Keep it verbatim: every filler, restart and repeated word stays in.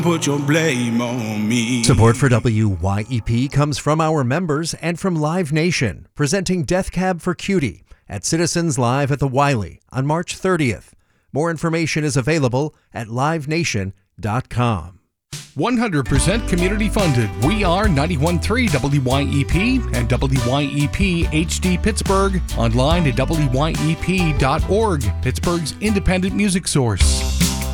Put your blame on me. Support for W Y E P comes from our members and from Live Nation, presenting Death Cab for Cutie at Citizens Live at the Wiley on March thirtieth. More information is available at live nation dot com. one hundred percent community funded. We are ninety-one point three W Y E P and W Y E P H D Pittsburgh. Online at W Y E P dot org, Pittsburgh's independent music source.